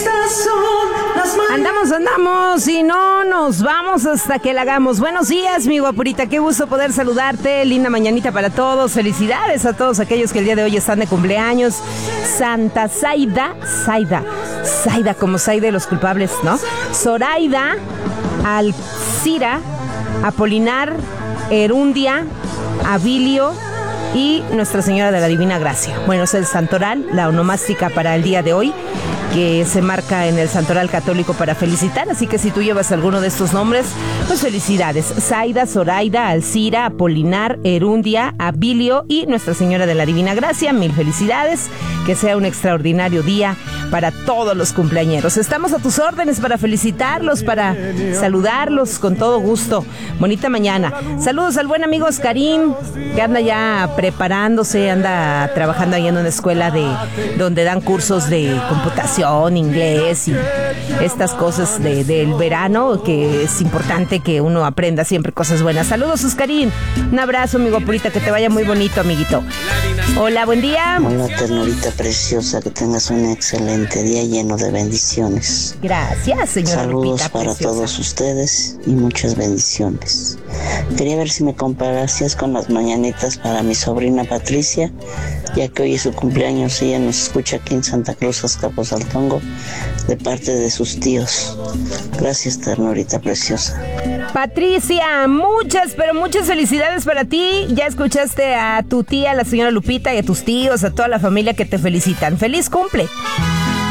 Andamos y no nos vamos hasta que la hagamos. Buenos días, mi guapurita, qué gusto poder saludarte. Linda mañanita para todos. Felicidades a todos aquellos que el día de hoy están de cumpleaños. Santa Zaida, como Zaida de los culpables, ¿no? Zoraida, Alcira, Apolinar, Erundia, Abilio y Nuestra Señora de la Divina Gracia. Bueno, es el santoral, la onomástica para el día de hoy, que se marca en el santoral católico para felicitar, así que si tú llevas alguno de estos nombres, pues felicidades. Zaida, Zoraida, Alcira, Apolinar, Erundia, Abilio y Nuestra Señora de la Divina Gracia, mil felicidades, que sea un extraordinario día para todos los cumpleañeros. Estamos a tus órdenes para felicitarlos, para saludarlos con todo gusto. Bonita mañana. Saludos al buen amigo Oscarín, que anda ya preparándose, anda trabajando ahí en una escuela donde dan cursos de computación, inglés y estas cosas del verano, que es importante que uno aprenda siempre cosas buenas. Saludos, Oscarín. Un abrazo, amigo Purita, que te vaya muy bonito, amiguito. Hola, buen día. Hola, ternurita preciosa, que tengas un excelente día lleno de bendiciones. Gracias, señora Saludos Lupita, para preciosa. todos ustedes y muchas bendiciones. Quería ver si me comparacías con las mañanitas para mi sobrina Patricia, ya que hoy es su cumpleaños. Ella nos escucha aquí en Santa Cruz, Azcapotzaltongo, de parte de sus tíos. Gracias, ternurita preciosa. Patricia, pero muchas felicidades para ti. Ya escuchaste a tu tía, la señora Lupita, y a tus tíos, a toda la familia que te felicitan. ¡Feliz cumple!